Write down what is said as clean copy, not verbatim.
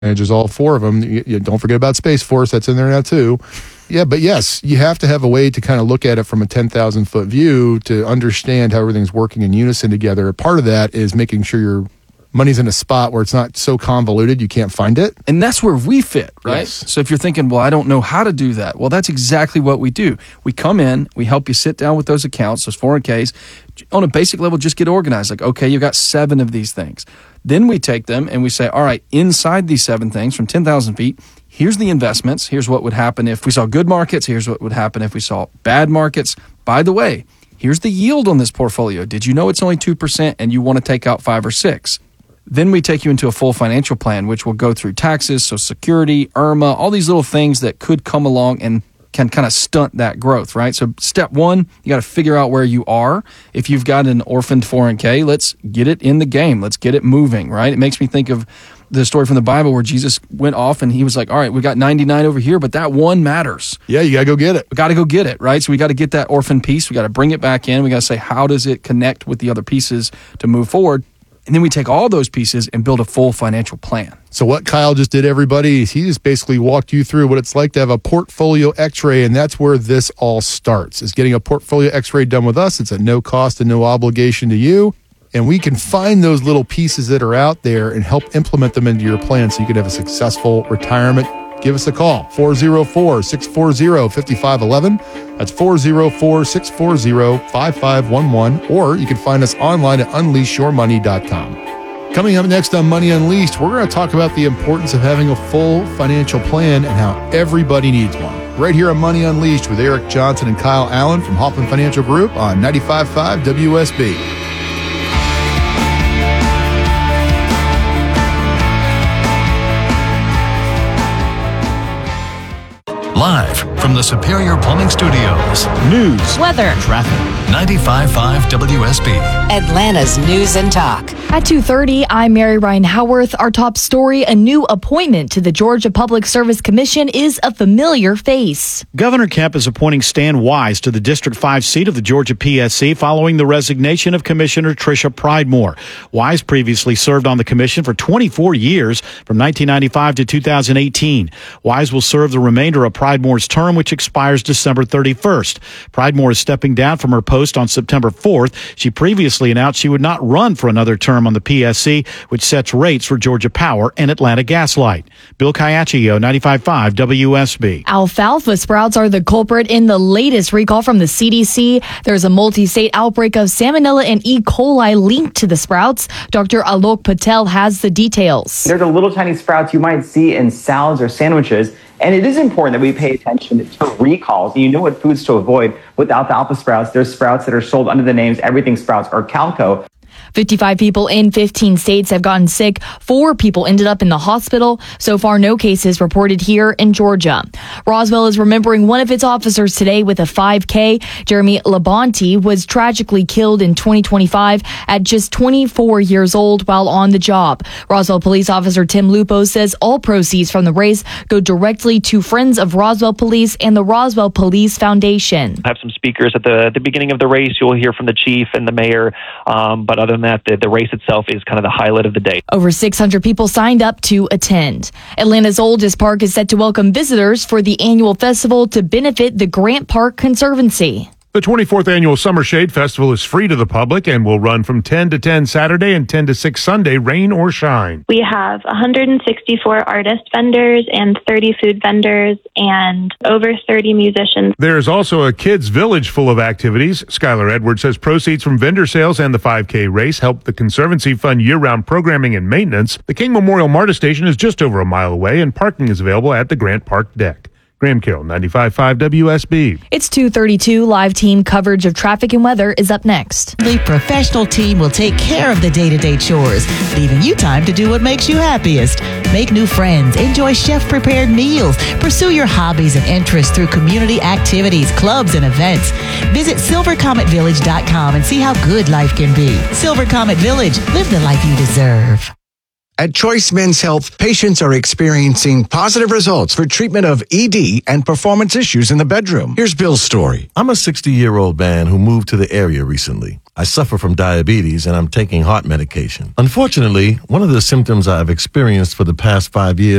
manages all four of them. You don't forget about Space Force. That's in there now too. Yeah, but yes, you have to have a way to kind of look at it from a 10,000-foot view to understand how everything's working in unison together. Part of that is making sure your money's in a spot where it's not so convoluted you can't find it. And that's where we fit, right? Yes. So if you're thinking, well, I don't know how to do that. Well, that's exactly what we do. We come in, we help you sit down with those accounts, those 401ks. On a basic level, just get organized. Like, okay, you've got 7 of these things. Then we take them and we say, all right, inside these 7 things from 10,000 feet, here's the investments. Here's what would happen if we saw good markets. Here's what would happen if we saw bad markets. By the way, here's the yield on this portfolio. Did you know it's only 2% and you want to take out 5 or 6? Then we take you into a full financial plan, which will go through taxes, Social Security, IRMA, all these little things that could come along and can kind of stunt that growth, right? So step 1, you got to figure out where you are. If you've got an orphaned 401k, let's get it in the game. Let's get it moving, right? It makes me think of the story from the Bible where Jesus went off and he was like, all right, we got 99 over here, but that one matters. Yeah, you got to go get it. We got to go get it, right? So we got to get that orphan piece. We got to bring it back in. We got to say, how does it connect with the other pieces to move forward? And then we take all those pieces and build a full financial plan. So what Kyle just did, everybody, he just basically walked you through what it's like to have a portfolio x-ray, and that's where this all starts, is getting a portfolio x-ray done with us. It's at no cost and no obligation to you, and we can find those little pieces that are out there and help implement them into your plan so you can have a successful retirement. Give us a call, 404-640-5511. That's 404-640-5511. Or you can find us online at unleashyourmoney.com. Coming up next on Money Unleashed, we're going to talk about the importance of having a full financial plan and how everybody needs one. Right here on Money Unleashed with Eric Johnson and Kyle Allen from Hoffman Financial Group on 95.5 WSB. Live from the Superior Plumbing Studios. News, weather, traffic. 95.5 WSB. Atlanta's News and Talk. At 2:30, I'm Mary Ryan Howarth. Our top story, a new appointment to the Georgia Public Service Commission is a familiar face. Governor Kemp is appointing Stan Wise to the District 5 seat of the Georgia PSC following the resignation of Commissioner Tricia Pridemore. Wise previously served on the commission for 24 years from 1995 to 2018. Wise will serve the remainder of Pridemore's term, which expires December 31st. Pridemore is stepping down from her post on September 4th. She previously announced she would not run for another term on the PSC, which sets rates for Georgia Power and Atlanta Gaslight. Bill Caiaccio, 95.5 WSB. Alfalfa sprouts are the culprit in the latest recall from the CDC. There's a multi-state outbreak of Salmonella and E. coli linked to the sprouts. Dr. Alok Patel has the details. They're the little tiny sprouts you might see in salads or sandwiches. And it is important that we pay attention to recalls. You know what foods to avoid with alfalfa sprouts. There's sprouts that are sold under the names Everything Sprouts or Calco. 55 people in 15 states have gotten sick. 4 people ended up in the hospital. So far, no cases reported here in Georgia. Roswell is remembering one of its officers today with a 5K. Jeremy Labonte was tragically killed in 2025 at just 24 years old while on the job. Roswell police officer Tim Lupo says all proceeds from the race go directly to Friends of Roswell Police and the Roswell Police Foundation. I have some speakers at the beginning of the race. You'll hear from the chief and the mayor, but other than that, the race itself is kind of the highlight of the day. Over 600 people signed up to attend. Atlanta's oldest park is set to welcome visitors for the annual festival to benefit the Grant Park Conservancy. The 24th Annual Summer Shade Festival is free to the public and will run from 10 to 10 Saturday and 10 to 6 Sunday, rain or shine. We have 164 artist vendors and 30 food vendors and over 30 musicians. There is also a kids' village full of activities. Skylar Edwards says proceeds from vendor sales and the 5K race help the Conservancy fund year-round programming and maintenance. The King Memorial MARTA station is just over a mile away, and parking is available at the Grant Park deck. Graham Carroll, 95.5 WSB. It's 2:32. Live team coverage of traffic and weather is up next. The professional team will take care of the day-to-day chores, leaving you time to do what makes you happiest. Make new friends, enjoy chef-prepared meals, pursue your hobbies and interests through community activities, clubs, and events. Visit silvercometvillage.com and see how good life can be. Silver Comet Village, live the life you deserve. At Choice Men's Health, patients are experiencing positive results for treatment of ED and performance issues in the bedroom. Here's Bill's story. I'm a 60-year-old man who moved to the area recently. I suffer from diabetes and I'm taking heart medication. Unfortunately, one of the symptoms I've experienced for the past 5 years